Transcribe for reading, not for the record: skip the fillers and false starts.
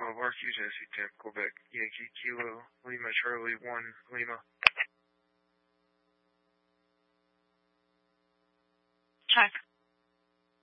RQ Jesse Tech, Quebec, Yankee Kilo, Lima Charlie 1, Lima. Check.